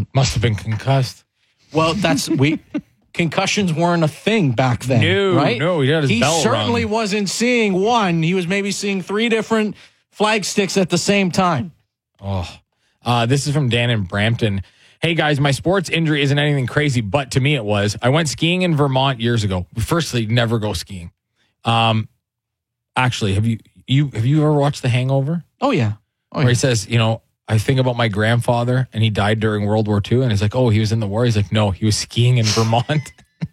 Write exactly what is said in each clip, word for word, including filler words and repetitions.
wasn't. Must have been concussed. Well, that's we. Concussions weren't a thing back then, no, right? No, he had his He bell certainly rung. wasn't seeing one. He was maybe seeing three different flag sticks at the same time. Oh, uh, this is from Dan in Brampton. Hey guys, my sports injury isn't anything crazy, but to me it was. I went skiing in Vermont years ago. Firstly, never go skiing. Um, actually, have you you have you ever watched The Hangover? Oh yeah, oh, yeah. Where he says, you know, I think about my grandfather and he died during World War Two. And he's like, oh, he was in the war. He's like, no, he was skiing in Vermont.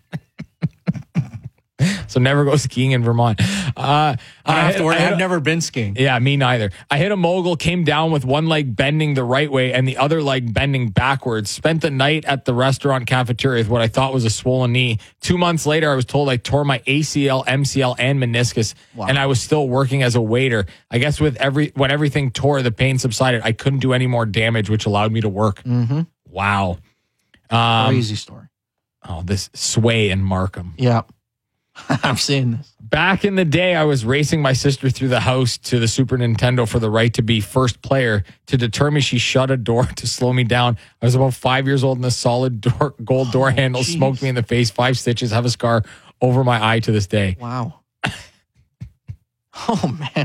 So never go skiing in Vermont. Uh, I don't have to worry. I I've never been skiing. Yeah, me neither. I hit a mogul, came down with one leg bending the right way and the other leg bending backwards. Spent the night at the restaurant cafeteria with what I thought was a swollen knee. Two months later, I was told I tore my A C L, M C L, and meniscus, wow. and I was still working as a waiter. I guess with every when everything tore, the pain subsided. I couldn't do any more damage, which allowed me to work. Mm-hmm. Wow. Um, Crazy story. Oh, this Sway in Markham. Yeah. I've seen this. Back in the day, I was racing my sister through the house to the Super Nintendo for the right to be first player. To deter me, she shut a door to slow me down. I was about five years old and the solid door, gold door oh, handle geez. smoked me in the face. Five stitches, have a scar over my eye to this day. Wow. Oh, man.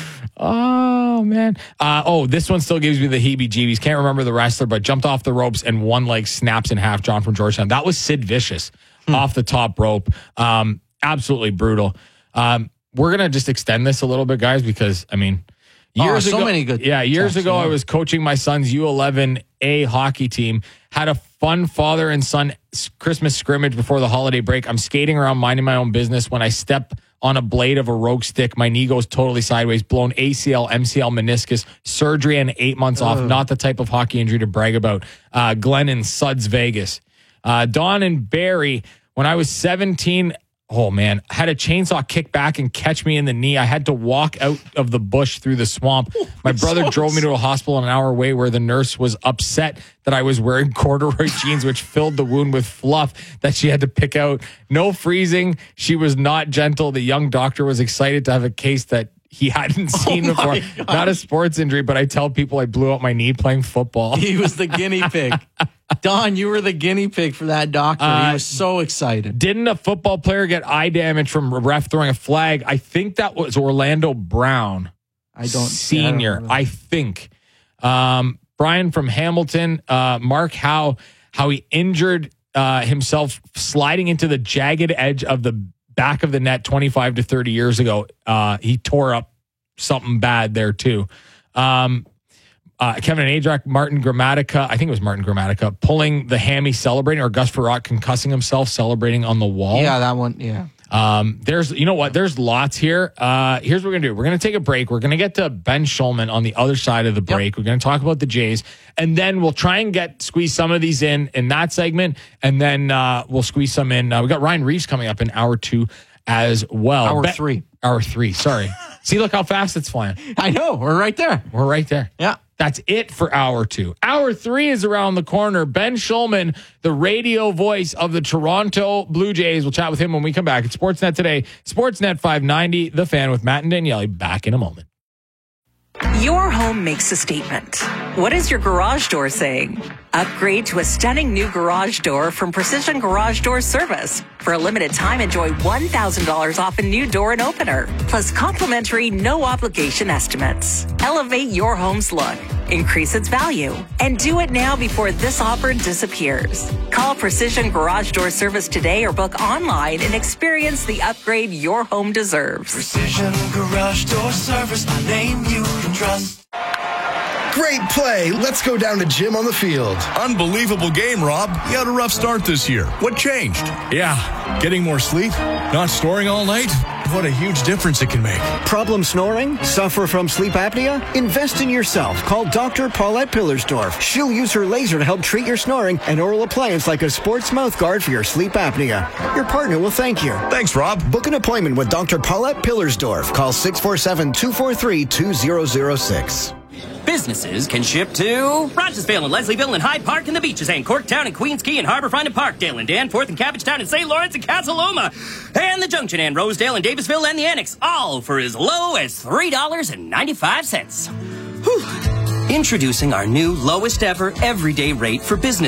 Oh, man. Uh, oh, this one still gives me the heebie-jeebies. Can't remember the wrestler, but jumped off the ropes and one leg snaps in half. John from Georgetown. That was Sid Vicious hmm. off the top rope. Um, absolutely brutal. Um, we're going to just extend this a little bit, guys, because, I mean, years oh, so ago, many good yeah, years tests, ago, yeah. I was coaching my son's U eleven A hockey team. Had a fun father and son Christmas scrimmage before the holiday break. I'm skating around minding my own business when I step on a blade of a rogue stick. My knee goes totally sideways, blown A C L, M C L, meniscus, surgery, and eight months Ugh. off. Not the type of hockey injury to brag about. Uh, Glenn in Suds, Vegas. Uh, Don and Barry, when I was seventeen, oh man, I had a chainsaw kick back and catch me in the knee. I had to walk out of the bush through the swamp. My brother so drove me to a hospital an hour away where the nurse was upset that I was wearing corduroy jeans, which filled the wound with fluff that she had to pick out. No freezing. She was not gentle. The young doctor was excited to have a case that he hadn't seen oh before. God. Not a sports injury, but I tell people I blew out my knee playing football. He was the guinea pig. Don, you were the guinea pig for that doctor. Uh, he was so excited. Didn't a football player get eye damage from a ref throwing a flag? I think that was Orlando Brown. I don't Senior, I, don't I think. Um, Brian from Hamilton, uh, Mark Howe, how he injured uh, himself sliding into the jagged edge of the back of the net twenty-five to thirty years ago. Uh, he tore up something bad there too. Um, Uh, Kevin Adrak, Martin Grammatica, I think it was Martin Grammatica, pulling the hammy celebrating, or Gus Farrat concussing himself celebrating on the wall. Yeah, that one, yeah. Um, there's, you know what, there's lots here. Uh, here's what we're going to do. We're going to take a break. We're going to get to Ben Schulman on the other side of the break. Yep. We're going to talk about the Jays, and then we'll try and get, squeeze some of these in, in that segment, and then uh, we'll squeeze some in. Uh, we got Ryan Reeves coming up in hour two as well. Hour ben, three. Hour three, sorry. See, look how fast it's flying. I know, we're right there. We're right there. Yeah. That's it for hour two. Hour three is around the corner. Ben Schulman, the radio voice of the Toronto Blue Jays. We'll chat with him when we come back at Sportsnet today. Sportsnet five ninety, The Fan with Matt and Danielle. Back in a moment. Your home makes a statement. What is your garage door saying? Upgrade to a stunning new garage door from Precision Garage Door Service. For a limited time, enjoy one thousand dollars off a new door and opener, plus complimentary no-obligation estimates. Elevate your home's look, increase its value, and do it now before this offer disappears. Call Precision Garage Door Service today or book online and experience the upgrade your home deserves. Precision Garage Door Service, a name you can trust. Great play. Let's go down to Jim on the field. Unbelievable game, Rob. You had a rough start this year. What changed? Yeah, getting more sleep, not snoring all night. What a huge difference it can make. Problem snoring? Suffer from sleep apnea? Invest in yourself. Call Doctor Paulette Pillersdorf. She'll use her laser to help treat your snoring and oral appliance like a sports mouth guard for your sleep apnea. Your partner will thank you. Thanks, Rob. Book an appointment with Doctor Paulette Pillersdorf. Call six four seven, two four three, two zero zero six. Businesses can ship to Rogersville and Leslieville and Hyde Park and the Beaches and Corktown and Queens Quay and Harbourfront and Parkdale and Danforth and Cabbagetown and Saint Lawrence and Casaloma and the Junction and Rosedale and Davisville and the Annex, all for as low as three dollars and ninety-five cents. Whew. Introducing our new lowest ever everyday rate for business